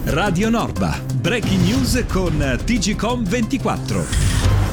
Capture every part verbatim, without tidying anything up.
Radio Norba, breaking news con T G Com ventiquattro.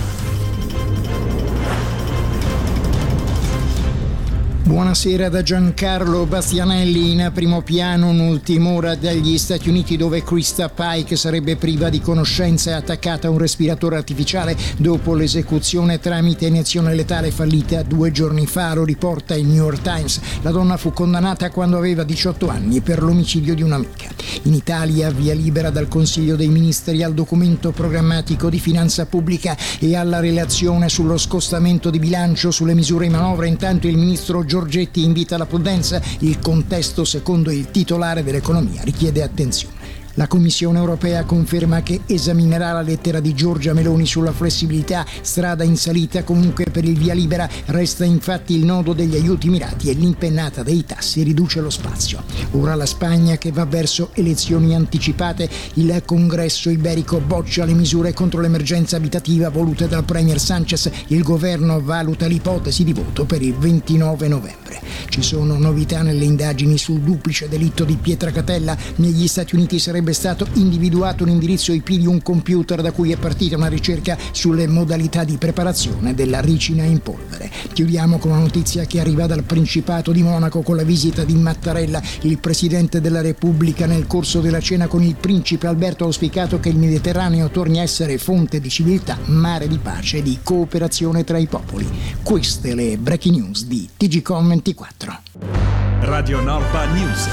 Buonasera da Giancarlo Bastianelli. In primo piano un'ultima ora dagli Stati Uniti, dove Krista Pike sarebbe priva di conoscenza e attaccata a un respiratore artificiale dopo l'esecuzione tramite iniezione letale fallita due giorni fa, lo riporta il New York Times. La donna fu condannata quando aveva diciotto anni per l'omicidio di un'amica. In Italia via libera dal Consiglio dei Ministri al documento programmatico di finanza pubblica e alla relazione sullo scostamento di bilancio sulle misure in manovra. Intanto il ministro Giorgetti invita alla prudenza. Il contesto, secondo il titolare dell'economia, richiede attenzione. La Commissione europea conferma che esaminerà la lettera di Giorgia Meloni sulla flessibilità, strada in salita comunque per il via libera. Resta infatti il nodo degli aiuti mirati e l'impennata dei tassi riduce lo spazio. Ora la Spagna che va verso elezioni anticipate. Il Congresso iberico boccia le misure contro l'emergenza abitativa volute dal Premier Sánchez. Il governo valuta l'ipotesi di voto per il ventinove novembre. Ci sono novità nelle indagini sul duplice delitto di Pietracatella. Negli Stati Uniti sarebbe Sarebbe stato individuato un indirizzo I P di un computer da cui è partita una ricerca sulle modalità di preparazione della ricina in polvere. Chiudiamo con una notizia che arriva dal Principato di Monaco con la visita di Mattarella. Il Presidente della Repubblica nel corso della cena con il Principe Alberto ha auspicato che il Mediterraneo torni a essere fonte di civiltà, mare di pace e di cooperazione tra i popoli. Queste le breaking news di T G Com ventiquattro. Radio Norba News.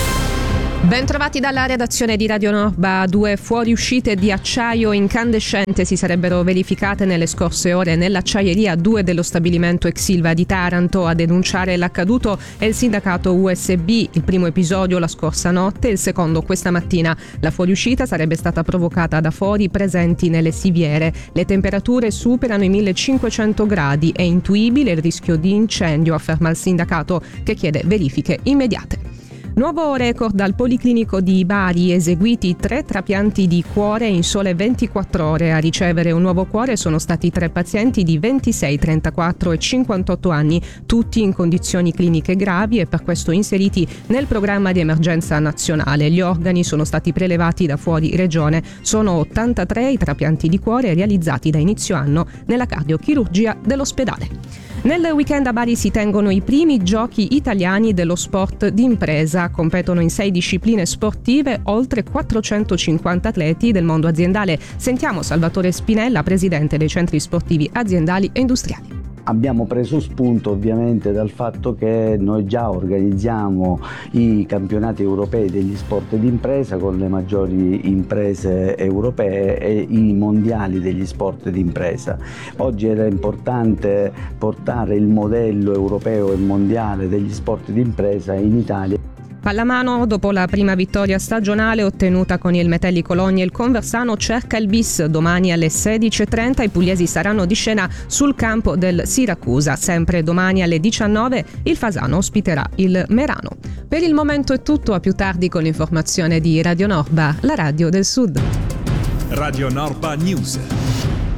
Ben trovati dalla redazione di Radio Norba. Due fuoriuscite di acciaio incandescente si sarebbero verificate nelle scorse ore nell'acciaieria due dello stabilimento Exilva di Taranto. A denunciare l'accaduto è il sindacato U S B. Il primo episodio la scorsa notte, il secondo questa mattina. La fuoriuscita sarebbe stata provocata da fori presenti nelle siviere. Le temperature superano i millecinquecento gradi. È intuibile il rischio di incendio, afferma il sindacato, che chiede verifiche immediate. Nuovo record al Policlinico di Bari, eseguiti tre trapianti di cuore in sole ventiquattro ore. A ricevere un nuovo cuore sono stati tre pazienti di ventisei, trentaquattro e cinquantotto anni, tutti in condizioni cliniche gravi e per questo inseriti nel programma di emergenza nazionale. Gli organi sono stati prelevati da fuori regione. Sono ottantatré i trapianti di cuore realizzati da inizio anno nella cardiochirurgia dell'ospedale. Nel weekend a Bari si tengono i primi giochi italiani dello sport d'impresa. Competono in sei discipline sportive oltre quattrocentocinquanta atleti del mondo aziendale. Sentiamo Salvatore Spinella, presidente dei centri sportivi aziendali e industriali. Abbiamo preso spunto ovviamente dal fatto che noi già organizziamo i campionati europei degli sport d'impresa con le maggiori imprese europee e i mondiali degli sport d'impresa. Oggi era importante portare il modello europeo e mondiale degli sport d'impresa in Italia. Pallamano, dopo la prima vittoria stagionale ottenuta con il Metelli Colonia, il Conversano cerca il bis. Domani alle sedici e trenta i pugliesi saranno di scena sul campo del Siracusa. Sempre domani alle diciannove il Fasano ospiterà il Merano. Per il momento è tutto, a più tardi con l'informazione di Radio Norba, la radio del Sud. Radio Norba News.